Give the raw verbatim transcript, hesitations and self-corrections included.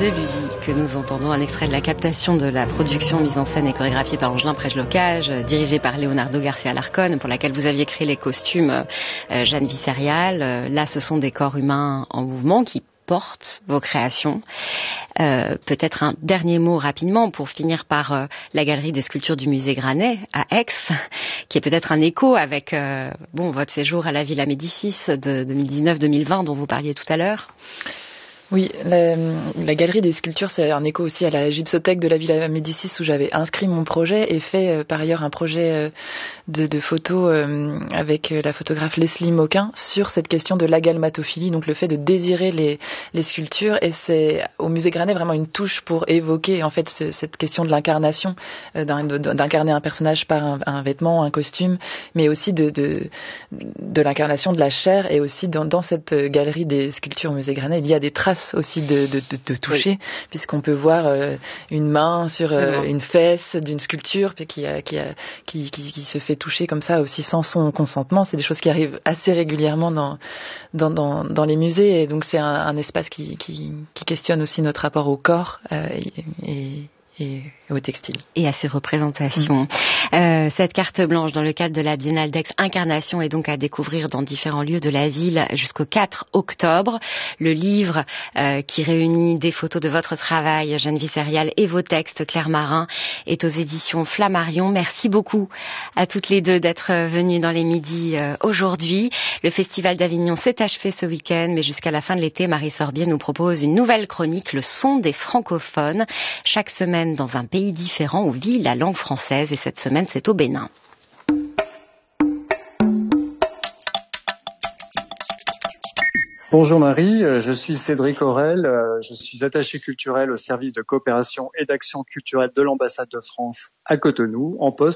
de Lully que nous entendons, un extrait de la captation de la production mise en scène et chorégraphiée par Angelin Prège-Locage, dirigée par Leonardo Garcia Larcón, pour laquelle vous aviez créé les costumes euh, Jeanne Visserial. Euh, là, ce sont des corps humains en mouvement qui portent vos créations. Euh, peut-être un dernier mot rapidement pour finir par euh, la galerie des sculptures du musée Granet à Aix, qui est peut-être un écho avec euh, bon votre séjour à la Villa Médicis de deux mille dix-neuf deux mille vingt dont vous parliez tout à l'heure. Oui, la, la galerie des sculptures, c'est un écho aussi à la gypsothèque de la Villa Médicis où j'avais inscrit mon projet et fait euh, par ailleurs un projet euh, de, de photos euh, avec euh, la photographe Leslie Moquin sur cette question de l'agalmatophilie, donc le fait de désirer les, les sculptures. Et c'est au musée Granet vraiment une touche pour évoquer en fait ce, cette question de l'incarnation, euh, d'incarner un personnage par un, un vêtement, un costume, mais aussi de, de, de l'incarnation de la chair. Et aussi dans, dans cette galerie des sculptures au musée Granet, il y a des traces aussi de, de, de, de toucher, oui. Puisqu'on peut voir euh, une main sur euh, une fesse d'une sculpture puis qui, a, qui, a, qui, qui, qui se fait toucher comme ça aussi sans son consentement. C'est des choses qui arrivent assez régulièrement dans, dans, dans, dans les musées, et donc c'est un, un espace qui, qui, qui questionne aussi notre rapport au corps euh, et, et et au textile. Et à ses représentations. Mmh. Euh, cette carte blanche dans le cadre de la Biennale d'Aix Incarnation est donc à découvrir dans différents lieux de la ville jusqu'au quatre octobre. Le livre euh, qui réunit des photos de votre travail, Jeanne Visserial, et vos textes, Claire Marin, est aux éditions Flammarion. Merci beaucoup à toutes les deux d'être venues dans les midis euh, aujourd'hui. Le Festival d'Avignon s'est achevé ce week-end, mais jusqu'à la fin de l'été, Marie Sorbier nous propose une nouvelle chronique, Le son des francophones. Chaque semaine dans un pays différent où vit la langue française, et cette semaine c'est au Bénin. Bonjour Marie, je suis Cédric Aurel, je suis attaché culturel au service de coopération et d'action culturelle de l'ambassade de France à Cotonou, en poste